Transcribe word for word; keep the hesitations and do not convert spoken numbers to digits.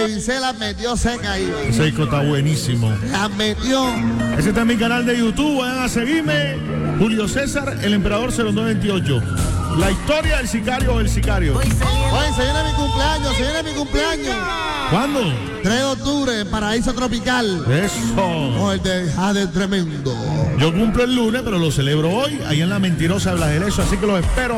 David se las metió seca ahí. Ese disco está buenísimo. Las metió. Ese está en mi canal de YouTube. Vayan a seguirme. Julio César, el emperador cero nueve veintiocho. La historia del sicario o el sicario. Oye, se viene mi cumpleaños, se viene mi cumpleaños. ¿Cuándo? tres de octubre, Paraíso Tropical. Eso. Oh, el de Jade Tremendo. Yo cumplo el lunes, pero lo celebro hoy, ahí en La Mentirosa de Blas Geleso, así que los espero.